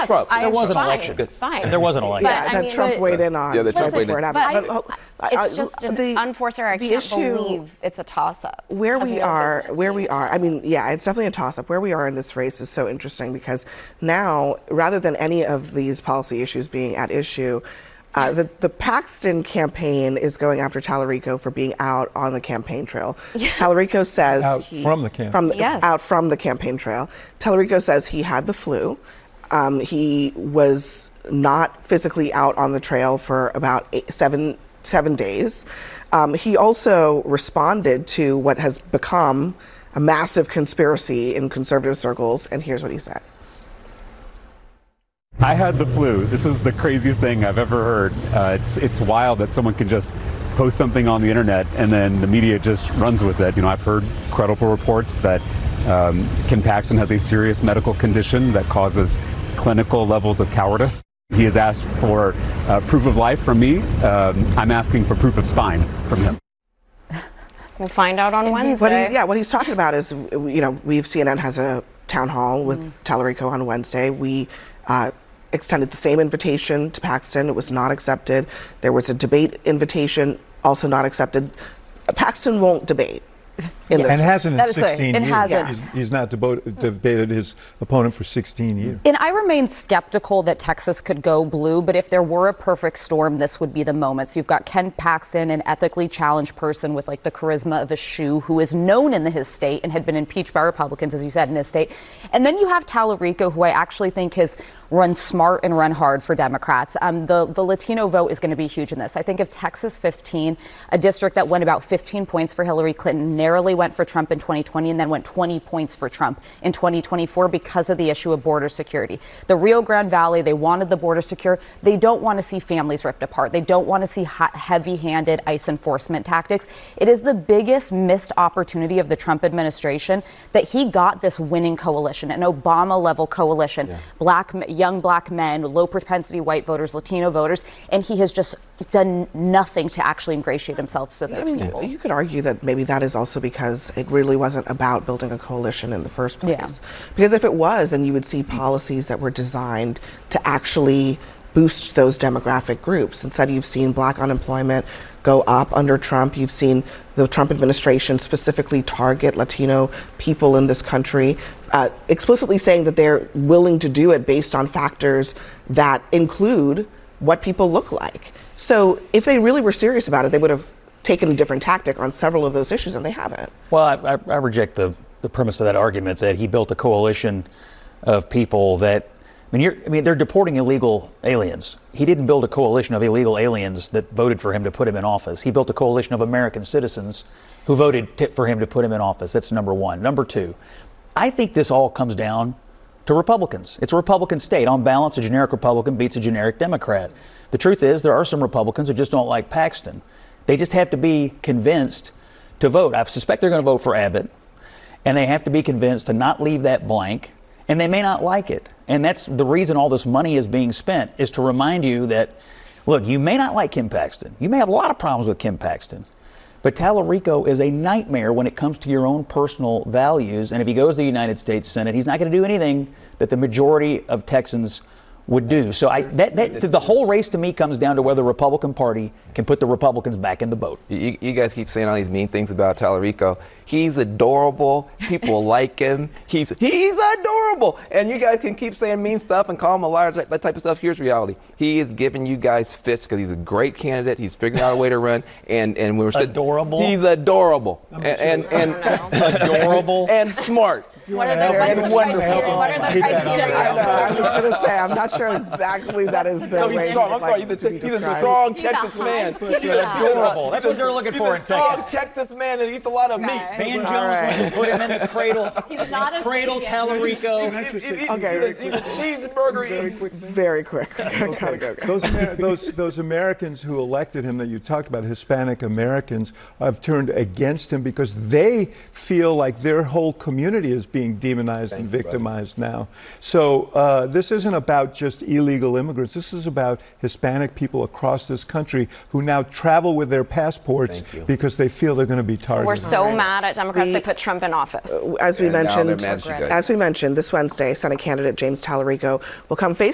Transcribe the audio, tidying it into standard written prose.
Trump. There was an election. Fine. There was an election. That Trump weighed in on. Yeah, that Trump weighed in. It's just an unforced error. I can't believe it's a toss-up. Where we are. I mean, yeah, it's definitely a toss-up. Where we are in this race is so interesting because now, rather than any of these policy issues being at issue, the Paxton campaign is going after Tallarico for being out on the campaign trail. Yeah. Tallarico says out from the campaign trail. Tallarico says he had the flu. He was not physically out on the trail for about 7 days. He also responded to what has become a massive conspiracy in conservative circles, and here's what he said. I had the flu. This is the craziest thing I've ever heard. It's wild that someone can just post something on the internet and then the media just runs with it. You know, I've heard credible reports that Ken Paxton has a serious medical condition that causes clinical levels of cowardice. He has asked for proof of life from me. I'm asking for proof of spine from him. We'll find out on Wednesday. What he's talking about is, CNN has a town hall with Tallarico on Wednesday. We extended the same invitation to Paxton. It was not accepted. There was a debate invitation, also not accepted. Paxton won't debate. And hasn't in 16 years. Hasn't. He's not debated his opponent for 16 years. And I remain skeptical that Texas could go blue, but if there were a perfect storm, this would be the moment. So you've got Ken Paxton, an ethically challenged person with like the charisma of a shoe, who is known in his state and had been impeached by Republicans, as you said, in his state. And then you have Tallarico, who I actually think has run smart and run hard for Democrats. The Latino vote is going to be huge in this. I think of Texas 15, a district that went about 15 points for Hillary Clinton, narrowly went for Trump in 2020, and then went 20 points for Trump in 2024 because of the issue of border security. The Rio Grande Valley, they wanted the border secure. They don't want to see families ripped apart. They don't want to see heavy-handed ICE enforcement tactics. It is the biggest missed opportunity of the Trump administration that he got this winning coalition, an Obama-level coalition, young black men, low propensity white voters, Latino voters, and he has just done nothing to actually ingratiate himself to those people. You could argue that maybe that is also because it really wasn't about building a coalition in the first place. Yeah. Because if it was, then you would see policies that were designed to actually boost those demographic groups. Instead, you've seen black unemployment go up under Trump. You've seen the Trump administration specifically target Latino people in this country, explicitly saying that they're willing to do it based on factors that include what people look like. So if they really were serious about it, they would have taken a different tactic on several of those issues, and they haven't. Well, I reject the premise of that argument that he built a coalition of people that, they're deporting illegal aliens. He didn't build a coalition of illegal aliens that voted for him to put him in office. He built a coalition of American citizens who voted for him to put him in office. That's number one. Number two, I think this all comes down to Republicans. It's a Republican state. On balance, a generic Republican beats a generic Democrat. The truth is, there are some Republicans who just don't like Paxton. They just have to be convinced to vote. I suspect they're going to vote for Abbott, and they have to be convinced to not leave that blank, and they may not like it. And that's the reason all this money is being spent, is to remind you that, look, you may not like Ken Paxton. You may have a lot of problems with Ken Paxton. But Tallarico is a nightmare when it comes to your own personal values. And if he goes to the United States Senate, he's not going to do anything that the majority of Texans would do. So the whole race to me comes down to whether the Republican Party can put the Republicans back in the boat. You guys keep saying all these mean things about Tallarico. He's adorable. People like him. He's adorable. And you guys can keep saying mean stuff and call him a liar, that type of stuff. Here's reality. He is giving you guys fits because he's a great candidate. He's figuring out a way to run. And we're adorable. He's adorable. And adorable and smart. What are the criteria? I was going to say, I'm not sure exactly that is the way. He's strong. I'm sorry. He's a strong Texas man. He's adorable. That's what they're looking for in Texas. He's a strong Texas man that eats a lot of meat. Van Jones put him in the cradle. He's not a cradle Tallarico. Okay. He's a cheeseburger. Very quick. Gotta go. Those Americans who elected him that you talked about, Hispanic Americans, have turned against him because they feel like their whole community is being demonized and victimized now. So this isn't about just illegal immigrants. This is about Hispanic people across this country who now travel with their passports because they feel they're going to be targeted. We're so mad at Democrats they put Trump in office. As we mentioned, this Wednesday, Senate candidate James Tallarico will come face